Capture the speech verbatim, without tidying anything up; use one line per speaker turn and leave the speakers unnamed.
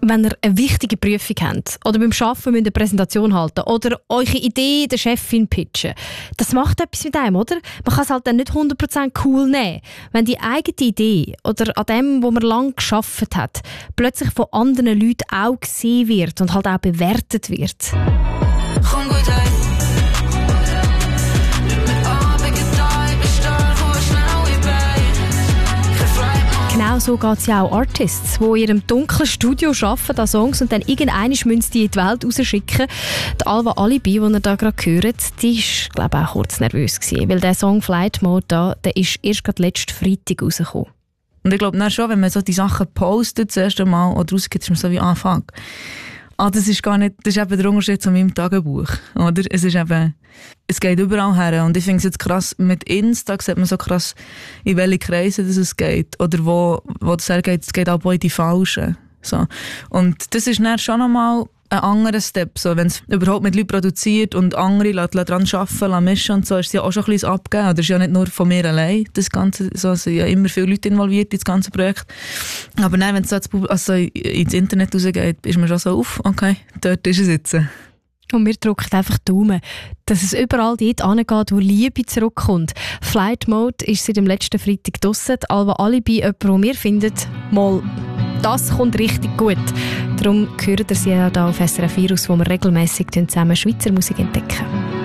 wenn ihr eine wichtige Prüfung habt oder beim Arbeiten müsst eine Präsentation halten oder eure Idee der Chefin pitchen, das macht etwas mit einem, oder? Man kann es halt dann nicht hundert Prozent cool nehmen. Wenn die eigene Idee oder an dem, wo man lange gearbeitet hat, plötzlich von anderen Leuten auch gesehen wird und halt auch bewertet wird.
Komm gut heim.
Genau so geht es ja auch Artists, die in ihrem dunklen Studio arbeiten an Songs und dann irgendwann müssen sie die in die Welt rausschicken. Die Alva Alibi, die ihr da gerade hört, die war, glaube ich, auch kurz nervös gewesen, weil der Song «Flight Mode» da, der ist erst gerade letzten Freitag rausgekommen.
Und ich glaube schon, wenn man so die Sachen postet, das erste Mal oder rausgeht, ist man so wie Anfang. Ah, das ist gar nicht, das ist eben der Unterschied zu meinem Tagebuch, oder? Es ist eben, es geht überall her. Und ich finde es jetzt krass, mit Insta sieht man so krass, in welche Kreise das es geht. Oder wo, wo das hergeht, es geht auch in die Falschen. So. Und das ist dann schon nochmal ein anderer Step. So, wenn es überhaupt mit Leuten produziert und andere Leute daran arbeiten, mischen und so, ist es ja auch schon ein bisschen abgegeben. Oder ist ja nicht nur von mir allein, das Ganze. So, es sind ja immer viele Leute involviert in das ganze Projekt. Aber dann, wenn es so also ins Internet rausgeht, ist man schon so auf, okay, dort ist es jetzt.
Und wir drücken einfach die Daumen, dass es überall dort hingeht, wo Liebe zurückkommt. Flight Mode ist seit dem letzten Freitag draussen. Alva Alibi, jemand, den wir finden, mal, das kommt richtig gut. Darum hören ihr sie ja hier auf S R F vier aus, wo wir regelmässig zusammen Schweizer Musik entdecken.